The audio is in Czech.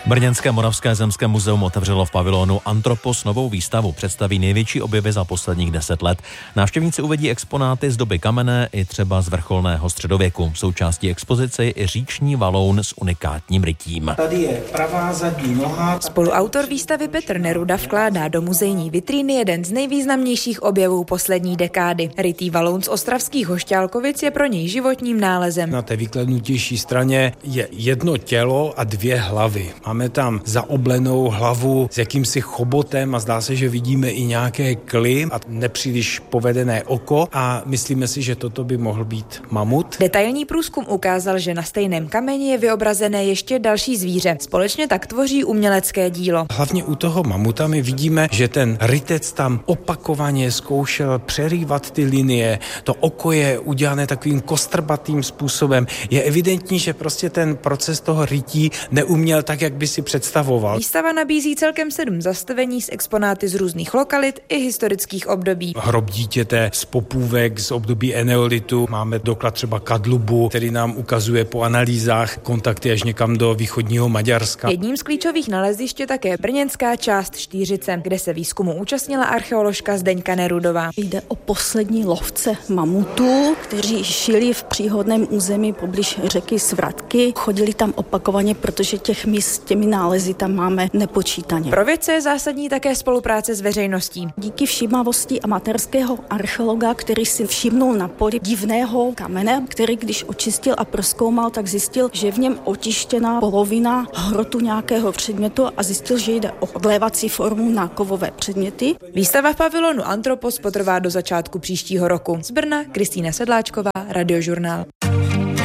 Brněnské Moravské zemské muzeum otevřelo v pavilonu Antropos novou výstavu. Představí největší objevy za posledních 10 let. Návštěvníci uvidí exponáty z doby kamenné i třeba z vrcholného středověku. Součástí expozice je i říční valoun s unikátním rytím. Tady je pravá zadní noha. Spoluautor výstavy Petr Neruda vkládá do muzejní vitríny jeden z nejvýznamnějších objevů poslední dekády. Rytý valoun z ostravských Hošťálkovic je pro něj životním nálezem. Na té vykladnutější straně je jedno tělo a 2 hlavy. Máme tam zaoblenou hlavu s jakýmsi chobotem a zdá se, že vidíme i nějaké kly a nepříliš povedené oko a myslíme si, že toto by mohl být mamut. Detailní průzkum ukázal, že na stejném kameni je vyobrazené ještě další zvíře. Společně tak tvoří umělecké dílo. Hlavně u toho mamuta my vidíme, že ten rytec tam opakovaně zkoušel přerývat ty linie. To oko je udělané takovým kostrbatým způsobem. Je evidentní, že prostě ten proces toho rytí neuměl tak, jak by si představoval. Výstava nabízí celkem 7 zastavení s exponáty z různých lokalit i historických období. Hrob dítěte z popůvek z období eneolitu. Máme doklad třeba kadlubu, který nám ukazuje po analýzách kontakty až někam do východního Maďarska. Jedním z klíčových nalezišť je také brněnská část Štýřice, kde se výzkumu účastnila archeoložka Zdeňka Nerudová. Jde o poslední lovce mamutů, kteří žili v příhodném území poblíž řeky Svratky. Chodili tam opakovaně, protože těch míst těmi nálezy tam máme nepočítaně. Pro vědce je zásadní také spolupráce s veřejností. Díky všímavosti amatérského archeologa, který si všimnul na poli divného kamene, který když očistil a prozkoumal, tak zjistil, že v něm otištěná polovina hrotu nějakého předmětu a zjistil, že jde o odlévací formu na kovové předměty. Výstava v pavilonu Antropos potrvá do začátku příštího roku. Z Brna Kristýna Sedláčková, Radiožurnál.